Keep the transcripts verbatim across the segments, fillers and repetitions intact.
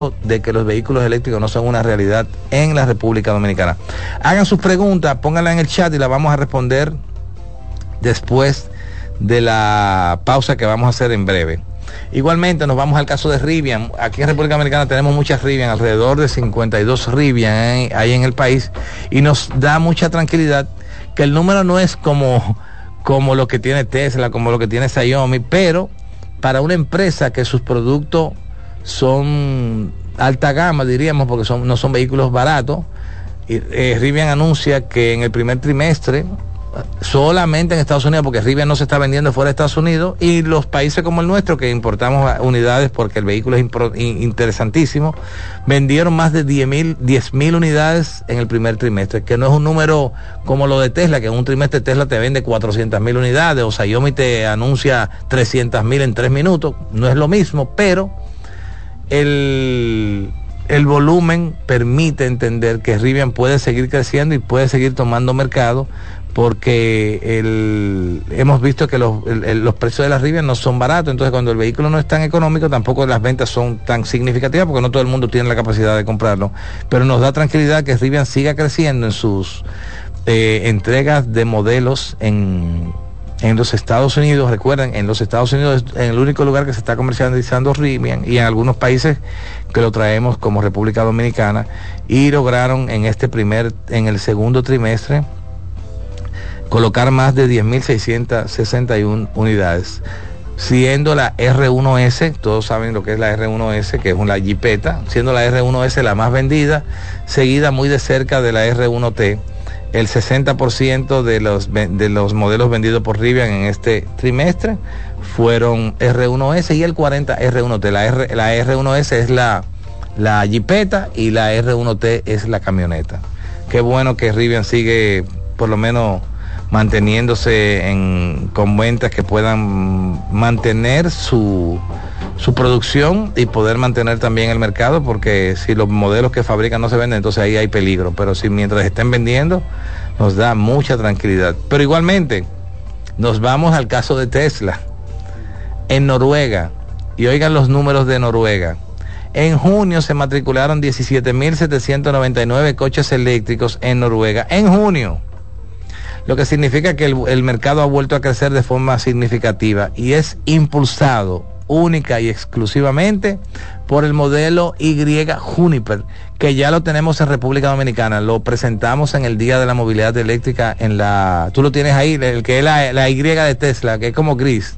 de que los vehículos eléctricos no son una realidad en la República Dominicana. Hagan sus preguntas, pónganlas en el chat y las vamos a responder después de la pausa que vamos a hacer en breve. Igualmente nos vamos al caso de Rivian. Aquí en República Dominicana tenemos muchas Rivian, alrededor de cincuenta y dos Rivian ¿eh? hay en el país, y nos da mucha tranquilidad que el número no es como, como lo que tiene Tesla, como lo que tiene Xiaomi, pero para una empresa que sus productos son alta gama, diríamos, porque son, no son vehículos baratos, y, eh, Rivian anuncia que en el primer trimestre, solamente en Estados Unidos, porque Rivian no se está vendiendo fuera de Estados Unidos, y los países como el nuestro, que importamos unidades porque el vehículo es impro, in, interesantísimo, vendieron más de diez mil unidades en el primer trimestre, que no es un número como lo de Tesla, que en un trimestre Tesla te vende cuatrocientas mil unidades, o Xiaomi te anuncia trescientas mil en tres minutos, no es lo mismo, pero el... el volumen permite entender que Rivian puede seguir creciendo y puede seguir tomando mercado, porque el, hemos visto que los, el, los precios de las Rivian no son baratos. Entonces, cuando el vehículo no es tan económico, tampoco las ventas son tan significativas, porque no todo el mundo tiene la capacidad de comprarlo. Pero nos da tranquilidad que Rivian siga creciendo en sus eh, entregas de modelos en, en los Estados Unidos. Recuerden, en los Estados Unidos es el único lugar que se está comercializando Rivian, y en algunos países que lo traemos como República Dominicana, y lograron en este primer, en el segundo trimestre, colocar más de diez mil seiscientas sesenta y una unidades, siendo la R uno S, todos saben lo que es la R uno S, que es una Jeepeta, siendo la R uno S la más vendida, seguida muy de cerca de la R uno T. El sesenta por ciento de los, de los modelos vendidos por Rivian en este trimestre fueron R uno S, y el cuarenta por ciento R uno T. La, R, la R uno S es la, la Jeepeta, y la R uno T es la camioneta. Qué bueno que Rivian sigue por lo menos manteniéndose en, con ventas que puedan mantener su, su producción y poder mantener también el mercado, porque si los modelos que fabrican no se venden, entonces ahí hay peligro. Pero si mientras estén vendiendo, nos da mucha tranquilidad. Pero igualmente, nos vamos al caso de Tesla. En Noruega, y oigan los números de Noruega, en junio se matricularon diecisiete mil setecientos noventa y nueve coches eléctricos en Noruega, en junio. Lo que significa que el, el mercado ha vuelto a crecer de forma significativa, y es impulsado única y exclusivamente por el modelo Y Juniper, que ya lo tenemos en República Dominicana. Lo presentamos en el Día de la Movilidad Eléctrica en la... Tú lo tienes ahí, el que es la, la Y de Tesla, que es como gris.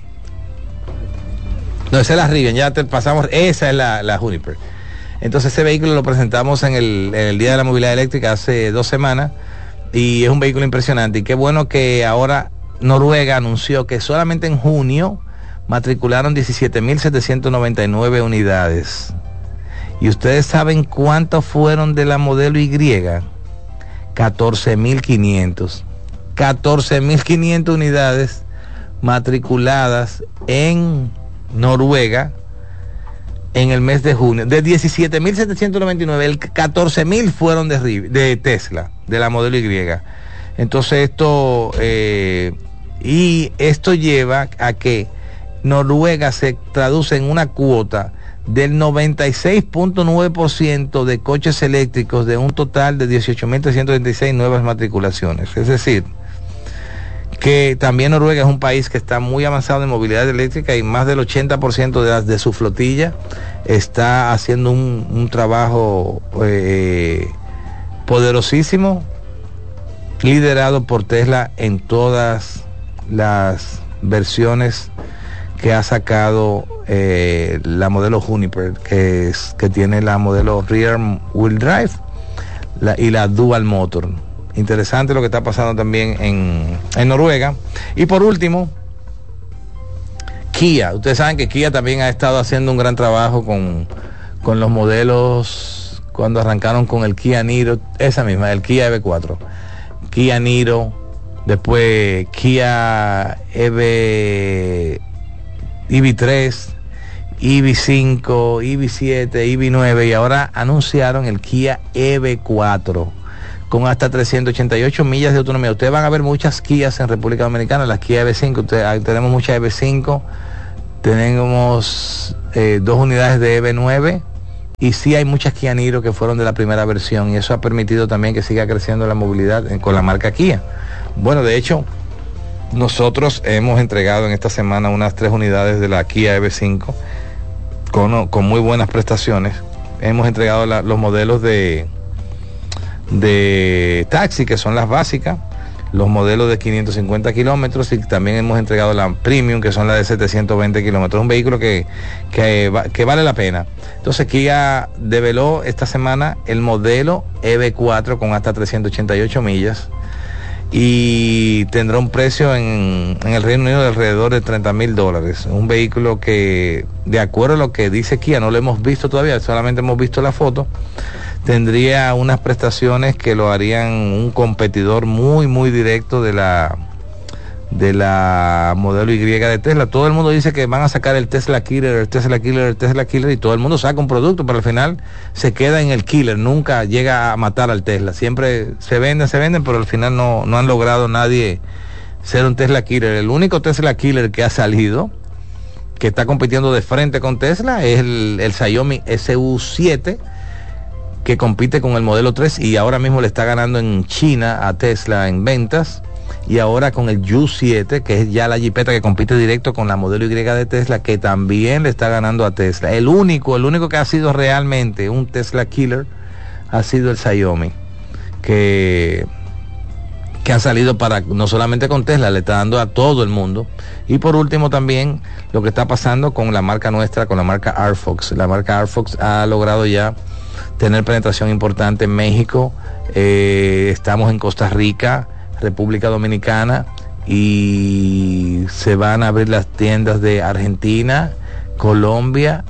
No, esa es la Rivian, ya te pasamos, esa es la, la Juniper. Entonces ese vehículo lo presentamos en el, en el Día de la Movilidad Eléctrica hace dos semanas, y es un vehículo impresionante. Y qué bueno que ahora Noruega anunció que solamente en junio matricularon diecisiete mil setecientos noventa y nueve unidades. ¿Y ustedes saben cuántos fueron de la modelo Y? catorce mil quinientos. catorce mil quinientas unidades matriculadas en Noruega en el mes de junio. De diecisiete mil setecientos noventa y nueve, el catorce mil fueron de, de Tesla, de la modelo Y. Entonces esto eh, y esto lleva a que Noruega se traduce en una cuota del noventa y seis punto nueve por ciento de coches eléctricos, de un total de dieciocho mil trescientos treinta y seis nuevas matriculaciones. Es decir, que también Noruega es un país que está muy avanzado en movilidad eléctrica, y más del ochenta por ciento de, las, de su flotilla está haciendo un, un trabajo eh, poderosísimo, liderado por Tesla en todas las versiones que ha sacado eh, la modelo Juniper, que, es, que tiene la modelo Rear Wheel Drive la, y la Dual Motor. Interesante lo que está pasando también en, en Noruega. Y por último, Kia. Ustedes saben que Kia también ha estado haciendo un gran trabajo con, con los modelos, cuando arrancaron con el Kia Niro, esa misma, el Kia E V cuatro, Kia Niro, después Kia E V, E V tres, E V cinco, E V siete, E V nueve, y ahora anunciaron el Kia E V cuatro. Con hasta trescientas ochenta y ocho millas de autonomía. Ustedes van a ver muchas Kias en República Dominicana, las Kia E V cinco. Ustedes, tenemos muchas E V cinco, tenemos eh, dos unidades de E V nueve, y sí hay muchas Kia Niro que fueron de la primera versión, y eso ha permitido también que siga creciendo la movilidad con la marca Kia. Bueno, de hecho, nosotros hemos entregado en esta semana unas tres unidades de la Kia E V cinco con, con muy buenas prestaciones. Hemos entregado la, los modelos de, de taxi, que son las básicas, los modelos de quinientos cincuenta kilómetros, y también hemos entregado la Premium, que son las de setecientos veinte kilómetros. Un vehículo que, que, que vale la pena. Entonces Kia develó esta semana el modelo E V cuatro con hasta trescientas ochenta y ocho millas, y tendrá un precio en, en el Reino Unido de alrededor de treinta mil dólares. Un vehículo que, de acuerdo a lo que dice Kia, no lo hemos visto todavía, solamente hemos visto la foto, tendría unas prestaciones que lo harían un competidor muy muy directo de la de la modelo Y de Tesla. Todo el mundo dice que van a sacar el Tesla Killer, el Tesla Killer, el Tesla Killer, y todo el mundo saca un producto, pero al final se queda en el Killer, nunca llega a matar al Tesla. Siempre se venden, se venden, pero al final no, no han logrado nadie ser un Tesla Killer. El único Tesla Killer que ha salido, que está compitiendo de frente con Tesla, es el, el Xiaomi S U siete, que compite con el modelo tres y ahora mismo le está ganando en China a Tesla en ventas. Y ahora con el U siete, que es ya la jipeta que compite directo con la modelo Y de Tesla, que también le está ganando a Tesla. El único, el único que ha sido realmente un Tesla Killer ha sido el Xiaomi, que, que ha salido para, no solamente con Tesla, le está dando a todo el mundo. Y por último también lo que está pasando con la marca nuestra, con la marca Arfox. La marca Arfox ha logrado ya tener penetración importante en México, eh, estamos en Costa Rica, República Dominicana, y se van a abrir las tiendas de Argentina, Colombia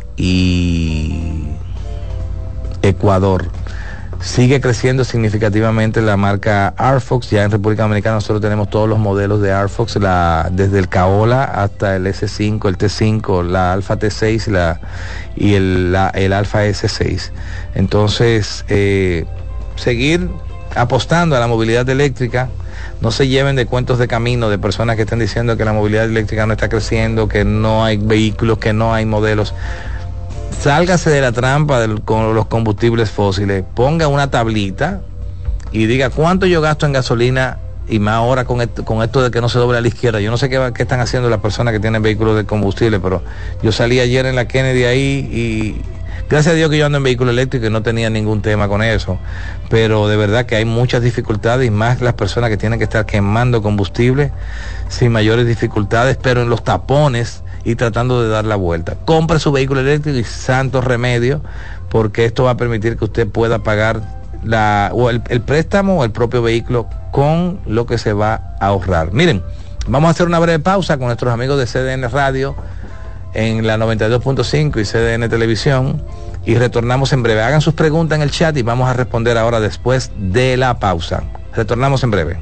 y Ecuador. Sigue creciendo significativamente la marca Arfox. Ya en República Dominicana nosotros tenemos todos los modelos de Arfox, la, desde el Caola hasta el S cinco, el T cinco, la Alfa T seis la, y el, la, el Alfa S seis. Entonces, eh, seguir apostando a la movilidad eléctrica. No se lleven de cuentos de camino de personas que estén diciendo que la movilidad eléctrica no está creciendo, que no hay vehículos, que no hay modelos. Sálgase de la trampa del, con los combustibles fósiles, ponga una tablita y diga cuánto yo gasto en gasolina, y más ahora con esto, con esto de que no se doble a la izquierda. Yo no sé qué, qué están haciendo las personas que tienen vehículos de combustible, pero yo salí ayer en la Kennedy ahí y gracias a Dios que yo ando en vehículo eléctrico y no tenía ningún tema con eso, pero de verdad que hay muchas dificultades, y más las personas que tienen que estar quemando combustible sin mayores dificultades, pero en los tapones y tratando de dar la vuelta. Compre su vehículo eléctrico y santo remedio, porque esto va a permitir que usted pueda pagar la, o el, el préstamo o el propio vehículo con lo que se va a ahorrar. Miren, vamos a hacer una breve pausa con nuestros amigos de C D N Radio en la noventa y dos punto cinco y C D N Televisión, y retornamos en breve. Hagan sus preguntas en el chat y vamos a responder ahora después de la pausa. Retornamos en breve.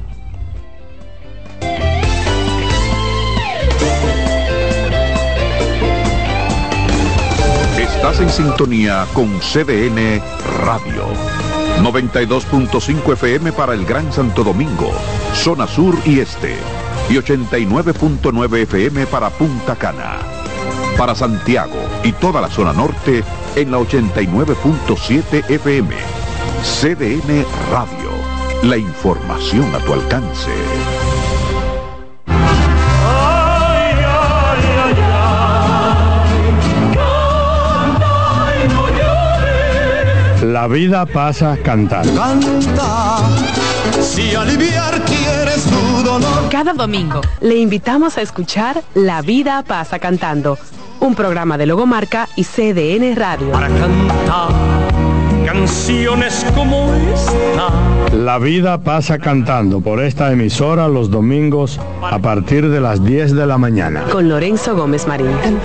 Estás en sintonía con C D N Radio. noventa y dos punto cinco F M para el Gran Santo Domingo, zona sur y este, y ochenta y nueve punto nueve F M para Punta Cana. Para Santiago y toda la zona norte en la ochenta y nueve punto siete F M. C D N Radio, la información a tu alcance. La vida pasa cantando. Canta, si aliviar quieres tu dolor. Cada domingo le invitamos a escuchar La Vida Pasa Cantando, un programa de Logomarca y C D N Radio. Para cantar canciones como esta. La vida pasa cantando por esta emisora los domingos a partir de las diez de la mañana. Con Lorenzo Gómez Marín.